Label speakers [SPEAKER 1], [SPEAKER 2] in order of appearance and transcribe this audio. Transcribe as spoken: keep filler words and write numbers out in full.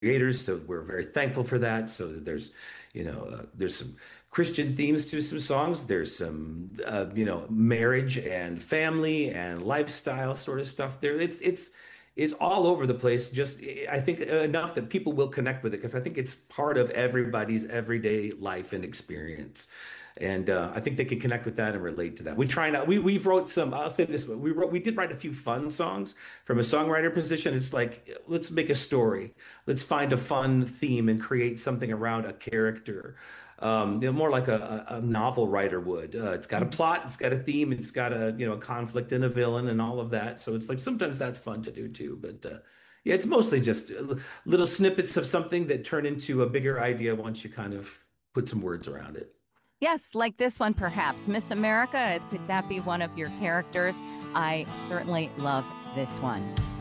[SPEAKER 1] creators, so we're very thankful for that. So there's, you know, uh, there's some Christian themes to some songs. There's some, uh, you know, marriage and family and lifestyle sort of stuff there. It's it's it's all over the place. Just I think enough that people will connect with it because I think it's part of everybody's everyday life and experience. And uh, I think they can connect with that and relate to that. We try not, we we've wrote some, I'll say this, we wrote, we did write a few fun songs from a songwriter position. It's like, let's make a story. Let's find a fun theme and create something around a character. Um, you know, more like a, a, a novel writer would. Uh, it's got a plot, it's got a theme, it's got a, you know, a conflict and a villain and all of that. So it's like sometimes that's fun to do too. But uh, yeah, it's mostly just little snippets of something that turn into a bigger idea once you kind of put some words around it.
[SPEAKER 2] Yes, like this one, perhaps. Miss America, could that be one of your characters? I certainly love this one.